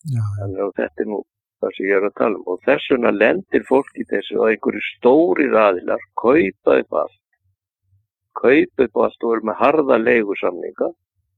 Þannig að þetta nú það sem ég að tala og þess vegna lendir fólk í þessu að einhverju stórir aðilar kaupa upp allt og eru með harða leigusamninga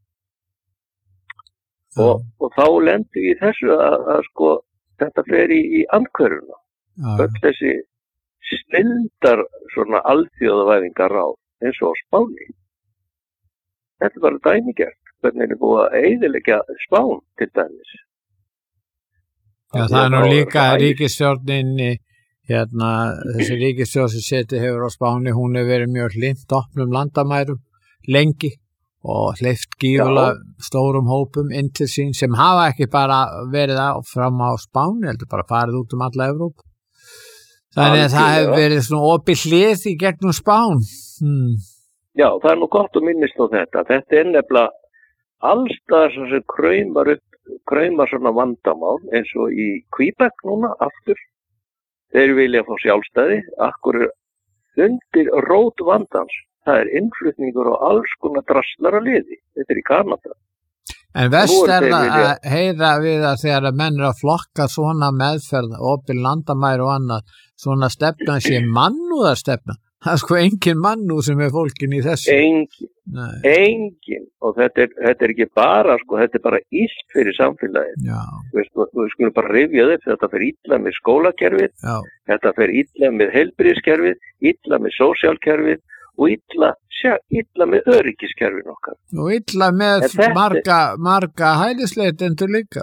og þá lendir í þessu að sko þetta fer í andhverfuna öll þessi snildar svona alþjóðavæðingaráð eins og á Spáni þetta bara dæmigert hvernig búið að eyðileggja Spán til dæmis. Já, það nú líka ríkisstjórninni, þessi ríkisstjórn sem setið hefur á Spáni, hún hefur verið mjög hlynnt opnum landamærum lengi og hleypt gífulega stórum hópum inn til sín sem hafa ekki bara verið fram á Spáni, heldur bara farið út alla Evrópu. Þannig að það hefur verið svona opið hlið í gegnum Spán. Já, það nú gott að minnist á þetta. Þetta nefnilega allstaðar sem kraumar svona vandamál eins og í Quebec núna aftur þeir vilja fá sjálfstæði akkur undir rót vandans það innflutningur og alls konar draslar að liði þetta í Kanada en verst það að heyra við að þegar menn að flokka svona meðferð opið landamæri og annað svona stefna sé mannúðarstefna það sko engin mannúð sem fólkin í þessu engin og þetta er ekki bara sko, þetta bara illt fyrir samfélagið við skulum bara rifja þetta fer illa með skólakerfið þetta fer illa með heilbrigðiskerfið illa með sósíalkerfið og illa með öryggiskerfið okkar og illa með marga hælisleitendur líka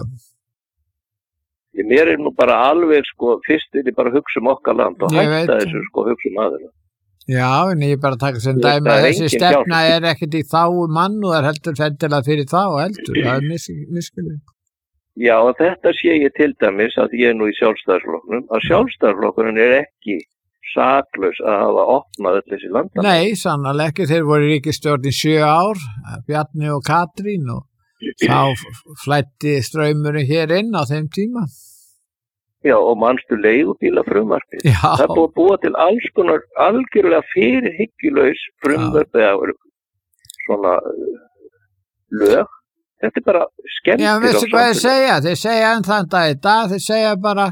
mér nú bara alveg sko fyrst bara hugsa okkar land og hætta þessu sko hugsa aðeina Já, en ég bara taka sem dæmi að þessi stefna ekkert í þáu mannúðar heldur fendilega fyrir þá heldur, það misskilning. Já, og þetta sé ég til dæmis að ég nú í sjálfstæðisflokknum, að sjálfstæðisflokkurinn ekki saklaus að hafa opnað öll þessi landamæri. Nei, sannarlega ekki, þeir voru ríkisstjórn í 7 ár, Bjarni og Katrín og þá flætti straumurinn hér inn á þeim tíma. Já, og manstu leigubílafrumvarpið. Það er búið að búa til alls konar algjörlega fyrirhyggjulaus frumvarp eða svona lög. Þetta er bara skemmtir. Já, veistu hvað þeir segja? Þeir segja þann dag í dag, þeir segja bara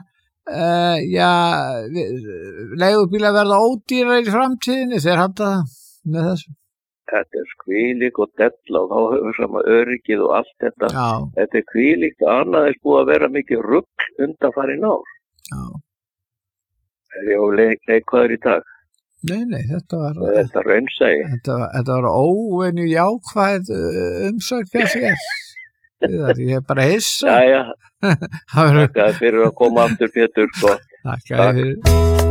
leigubílar verða ódýrar í framtíðinni, þeir halda það með þessu. Þetta er kvílík og della og þá höfum sama öryggið og allt þetta. Þetta er kvílíkt og annað er búið að vera mikið rugl undanfarin ár. Er ég á leikvaður í dag? Nei, þetta var raunsæi. Þetta var óvenju jákvæð umsökja sér. Ég er bara hissa. Jæja, þakka fyrir að koma aftur Pétur. Þakka fyrir.